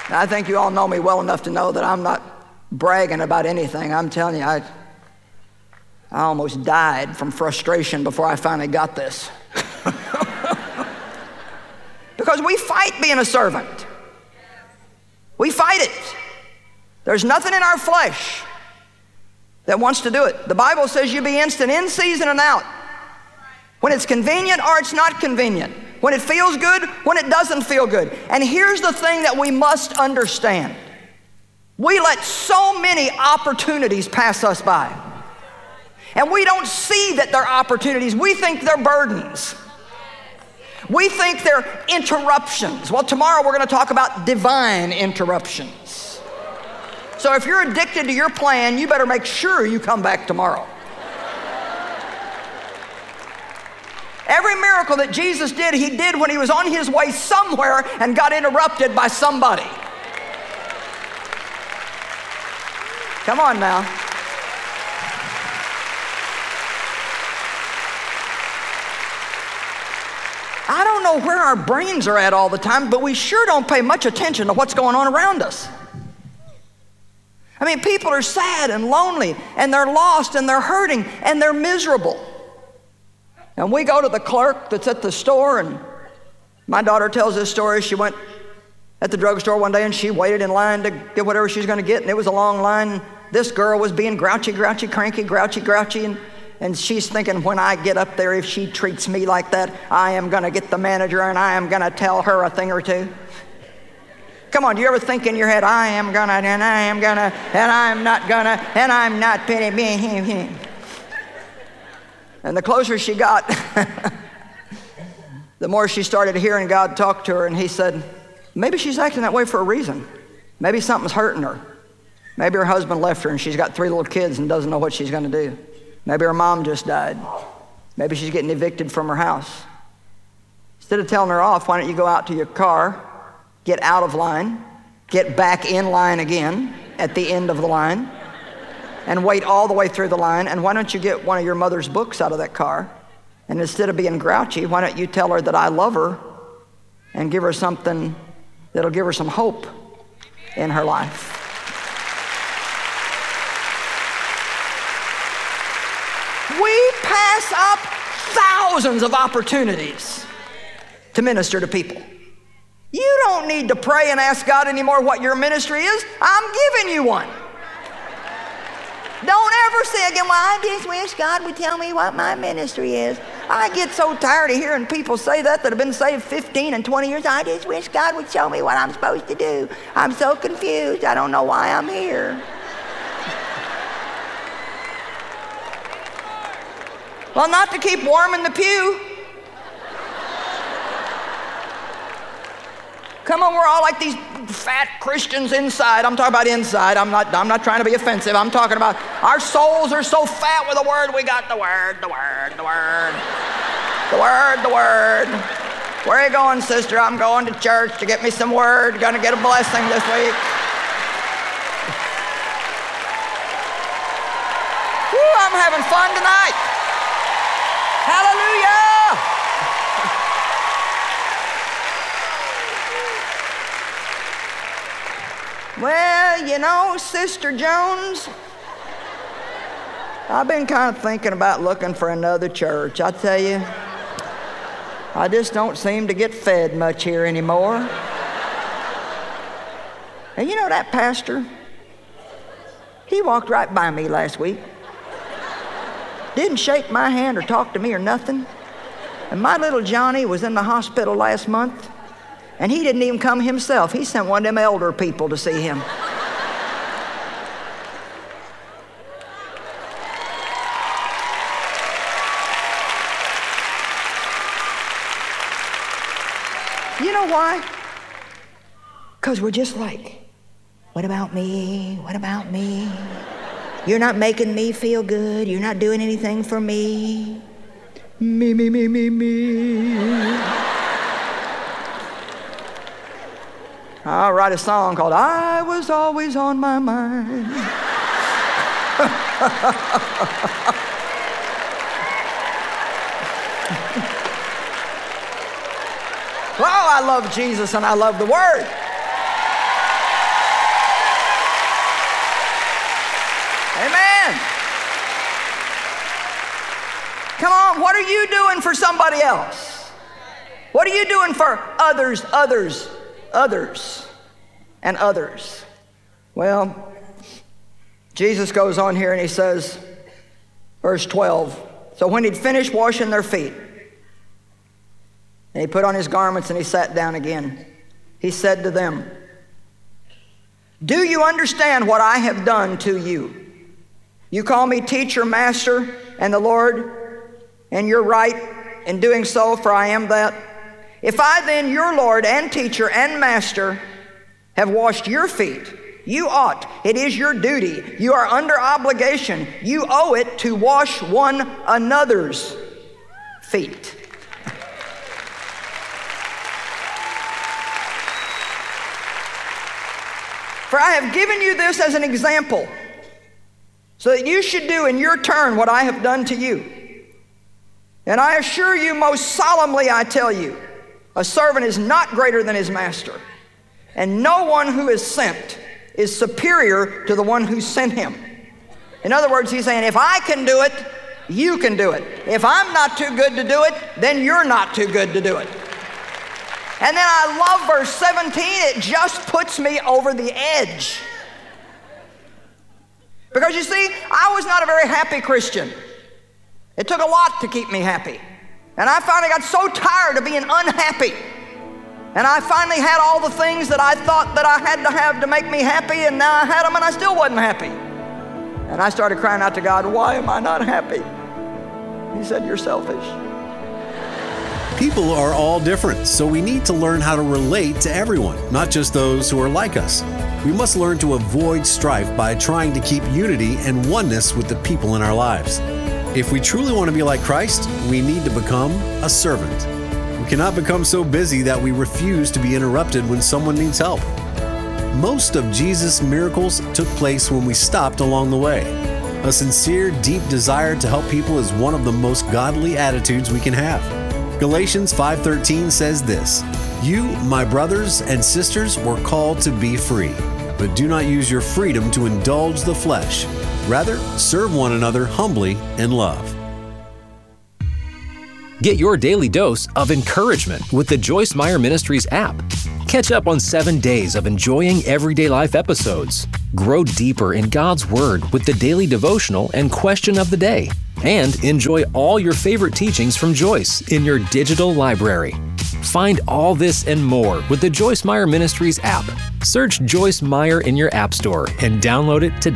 I think you all know me well enough to know that I'm not bragging about anything. I'm telling you, I almost died from frustration before I finally got this. Because we fight being a servant. We fight it. There's nothing in our flesh that wants to do it. The Bible says you be instant in season and out. When it's convenient or it's not convenient. When it feels good, when it doesn't feel good. And here's the thing that we must understand. We let so many opportunities pass us by. And we don't see that they're opportunities. We think they're burdens. We think they're interruptions. Well, tomorrow we're going to talk about divine interruptions. So if you're addicted to your plan, you better make sure you come back tomorrow. Every miracle that Jesus did, he did when he was on his way somewhere and got interrupted by somebody. Come on now. I don't know where our brains are at all the time, but we sure don't pay much attention to what's going on around us. I mean, people are sad and lonely, and they're lost, and they're hurting, and they're miserable. And we go to the clerk that's at the store, and my daughter tells this story. She went at the drugstore one day, and she waited in line to get whatever she's going to get, and it was a long line. This girl was being grouchy, cranky, and she's thinking, when I get up there, if she treats me like that, I am going to get the manager, and I am going to tell her a thing or two. Come on, do you ever think in your head, I am going to, and I am going to, and I'm not going to, and I'm not penny. And the closer she got, the more she started hearing God talk to her, and he said, maybe she's acting that way for a reason. Maybe something's hurting her. Maybe her husband left her and she's got 3 little kids and doesn't know what she's going to do. Maybe her mom just died. Maybe she's getting evicted from her house. Instead of telling her off, why don't you go out to your car, get out of line, get back in line again at the end of the line, and wait all the way through the line, and why don't you get one of your mother's books out of that car, and instead of being grouchy, why don't you tell her that I love her and give her something that'll give her some hope in her life. We pass up thousands of opportunities to minister to people. You don't need to pray and ask God anymore what your ministry is. I'm giving you one. Don't ever say again, well, I just wish God would tell me what my ministry is. I get so tired of hearing people say that have been saved 15 and 20 years. I just wish God would show me what I'm supposed to do. I'm so confused. I don't know why I'm here. Well, not to keep warm in the pew. Come on, we're all like these fat Christians inside. I'm talking about inside. I'm not trying to be offensive. I'm talking about our souls are so fat with the Word. We got the Word. Where are you going, sister? I'm going to church to get me some Word. Gonna get a blessing this week. Woo, I'm having fun tonight. Hallelujah. Well, you know, Sister Jones, I've been kind of thinking about looking for another church. I tell you, I just don't seem to get fed much here anymore. And you know that pastor? He walked right by me last week. Didn't shake my hand or talk to me or nothing. And my little Johnny was in the hospital last month. And he didn't even come himself. He sent one of them elder people to see him. You know why? Because we're just like, what about me? What about me? You're not making me feel good. You're not doing anything for me. Me. I'll write a song called I Was Always on My Mind. Oh, I love Jesus and I love the Word. God, what are you doing for somebody else? What are you doing for others, and others? Well, Jesus goes on here and he says, verse 12, so when he'd finished washing their feet, and he put on his garments and he sat down again, he said to them, do you understand what I have done to you? You call me teacher, master, and the Lord, and you're right in doing so, for I am that. If I then, your Lord and teacher and master, have washed your feet, you ought. It is your duty. You are under obligation. You owe it to wash one another's feet. For I have given you this as an example, so that you should do in your turn what I have done to you. And I assure you, most solemnly I tell you, a servant is not greater than his master, and no one who is sent is superior to the one who sent him. In other words, he's saying, if I can do it, you can do it. If I'm not too good to do it, then you're not too good to do it. And then I love verse 17. It just puts me over the edge. Because you see, I was not a very happy Christian. It took a lot to keep me happy. And I finally got so tired of being unhappy. And I finally had all the things that I thought that I had to have to make me happy, and now I had them and I still wasn't happy. And I started crying out to God, why am I not happy? He said, you're selfish. People are all different, so we need to learn how to relate to everyone, not just those who are like us. We must learn to avoid strife by trying to keep unity and oneness with the people in our lives. If we truly want to be like Christ, we need to become a servant. We cannot become so busy that we refuse to be interrupted when someone needs help. Most of Jesus' miracles took place when we stopped along the way. A sincere, deep desire to help people is one of the most godly attitudes we can have. Galatians 5:13 says this, you, my brothers and sisters, were called to be free, but do not use your freedom to indulge the flesh. Rather, serve one another humbly in love. Get your daily dose of encouragement with the Joyce Meyer Ministries app. Catch up on 7 days of enjoying everyday life episodes. Grow deeper in God's Word with the daily devotional and question of the day. And enjoy all your favorite teachings from Joyce in your digital library. Find all this and more with the Joyce Meyer Ministries app. Search Joyce Meyer in your app store and download it today.